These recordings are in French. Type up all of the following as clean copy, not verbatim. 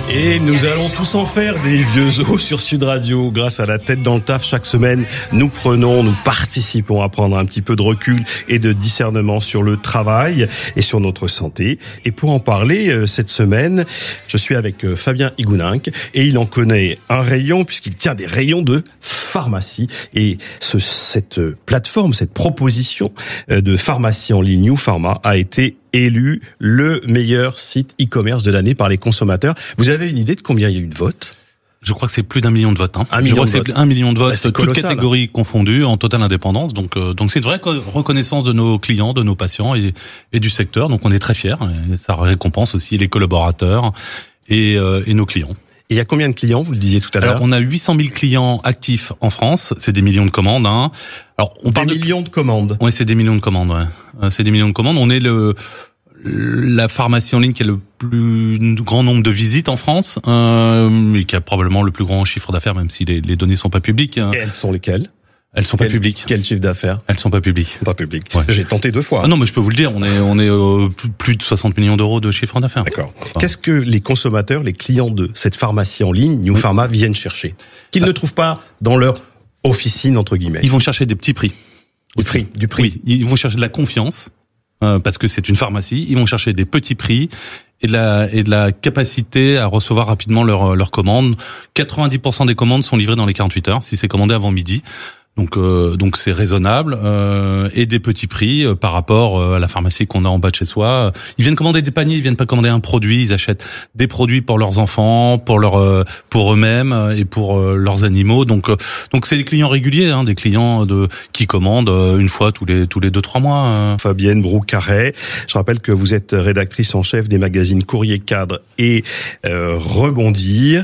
Et nous allons tous en faire des vieux os sur Sud Radio. Grâce à la tête dans le taf, chaque semaine, nous participons à prendre un petit peu de recul et de discernement sur le travail et sur notre santé. Et pour en parler, cette semaine, je suis avec Fabien Higouninck et il en connaît un rayon puisqu'il tient des rayons de pharmacie. Et cette plateforme, cette proposition de pharmacie en ligne New Pharma a été élu le meilleur site e-commerce de l'année par les consommateurs. Vous avez une idée de combien il y a eu de votes ? Je crois que c'est plus d'1 million de votes. 1 million de votes. 1 million de votes, c'est toutes catégories confondues, en totale indépendance. Donc c'est une vraie reconnaissance de nos clients, de nos patients et du secteur. Donc on est très fiers. Et ça récompense aussi les collaborateurs et nos clients. Et il y a combien de clients, vous le disiez tout à l'heure ? Alors, on a 800 000 clients actifs en France. C'est des millions de commandes, hein. Alors, on parle millions de commandes. Oui, c'est des millions de commandes, ouais. C'est des millions de commandes. On est la pharmacie en ligne qui a le plus grand nombre de visites en France, et qui a probablement le plus grand chiffre d'affaires, même si les données sont pas publiques. Et elles sont lesquelles ? Elles sont pas publiques. Quel chiffre d'affaires ? Elles sont pas publiques. Pas publiques. Ouais. J'ai tenté 2 fois. Ah non, mais je peux vous le dire, on est plus de 60 millions d'euros de chiffre d'affaires. D'accord. Qu'est-ce que les consommateurs, les clients de cette pharmacie en ligne, New Pharma, viennent chercher ? Qu'ils ne trouvent pas dans leur officine, entre guillemets. Ils vont chercher des petits prix. Du prix. Oui, ils vont chercher de la confiance, parce que c'est une pharmacie. Ils vont chercher des petits prix et de la capacité à recevoir rapidement leurs commandes. 90% des commandes sont livrées dans les 48 heures, si c'est commandé avant midi. Donc c'est raisonnable, et des petits prix par rapport à la pharmacie qu'on a en bas de chez soi. Ils viennent commander des paniers, ils viennent pas commander un produit, ils achètent des produits pour leurs enfants, pour eux-mêmes et pour leurs animaux. Donc c'est des clients réguliers, hein, des clients qui commandent une fois tous les 2-3 mois. Fabienne Broucaret, je rappelle que vous êtes rédactrice en chef des magazines Courrier Cadre et Rebondir.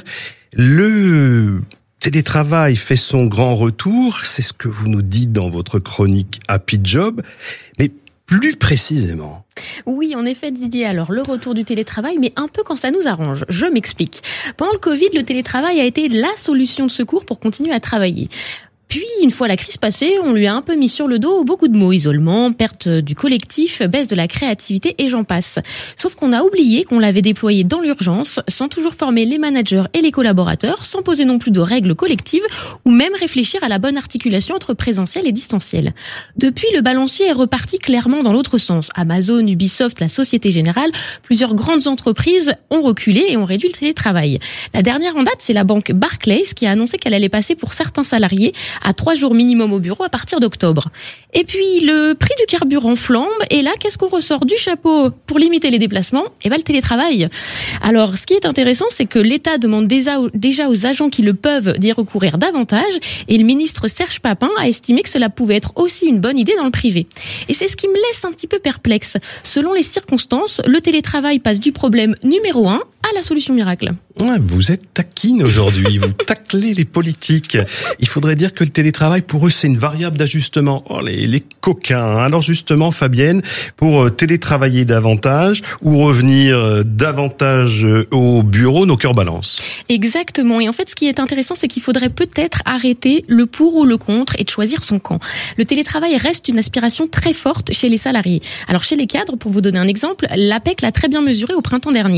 Le télétravail fait son grand retour, c'est ce que vous nous dites dans votre chronique Happy Job, mais plus précisément. Oui, en effet, Didier. Alors, le retour du télétravail, mais un peu quand ça nous arrange. Je m'explique. Pendant le Covid, le télétravail a été la solution de secours pour continuer à travailler. Puis, une fois la crise passée, on lui a un peu mis sur le dos beaucoup de mots. Isolement, perte du collectif, baisse de la créativité et j'en passe. Sauf qu'on a oublié qu'on l'avait déployé dans l'urgence, sans toujours former les managers et les collaborateurs, sans poser non plus de règles collectives ou même réfléchir à la bonne articulation entre présentiel et distanciel. Depuis, le balancier est reparti clairement dans l'autre sens. Amazon, Ubisoft, la Société Générale, plusieurs grandes entreprises ont reculé et ont réduit le télétravail. La dernière en date, c'est la banque Barclays qui a annoncé qu'elle allait passer pour certains salariés à 3 jours minimum au bureau à partir d'octobre. Et puis, le prix du carburant flambe. Et là, qu'est-ce qu'on ressort du chapeau pour limiter les déplacements ? Eh ben, le télétravail. Alors, ce qui est intéressant, c'est que l'État demande déjà aux agents qui le peuvent d'y recourir davantage. Et le ministre Serge Papin a estimé que cela pouvait être aussi une bonne idée dans le privé. Et c'est ce qui me laisse un petit peu perplexe. Selon les circonstances, le télétravail passe du problème numéro 1 à la solution miracle. Ouais, vous êtes taquine aujourd'hui, vous taclez les politiques. Il faudrait dire que le télétravail, pour eux, c'est une variable d'ajustement. Oh, les coquins. Alors justement, Fabienne, pour télétravailler davantage ou revenir davantage au bureau, nos cœurs balancent. Exactement. Et en fait, ce qui est intéressant, c'est qu'il faudrait peut-être arrêter le pour ou le contre et de choisir son camp. Le télétravail reste une aspiration très forte chez les salariés. Alors, chez les cadres, pour vous donner un exemple, l'APEC l'a très bien mesuré au printemps dernier.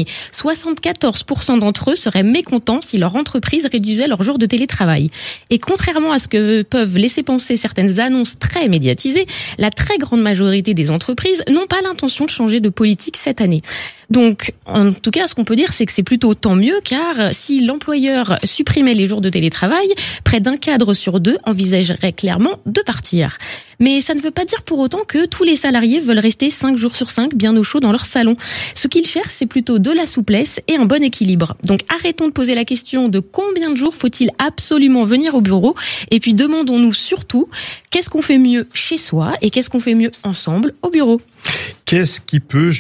74% d'entre eux seraient mécontents si leur entreprise réduisait leur jour de télétravail. Et contrairement à ce que peuvent laisser penser certaines annonces très médiatisées, la très grande majorité des entreprises n'ont pas l'intention de changer de politique cette année. Donc, en tout cas, ce qu'on peut dire, c'est que c'est plutôt tant mieux, car si l'employeur supprimait les jours de télétravail, près d'un cadre sur 2 envisagerait clairement de partir. Mais ça ne veut pas dire pour autant que tous les salariés veulent rester 5 jours sur 5 bien au chaud dans leur salon. Ce qu'ils cherchent, c'est plutôt de la souplesse et un bon équilibre. Donc arrêtons de poser la question de combien de jours faut-il absolument venir au bureau, et puis demandons-nous surtout qu'est-ce qu'on fait mieux chez soi et qu'est-ce qu'on fait mieux ensemble au bureau. Qu'est-ce qui peut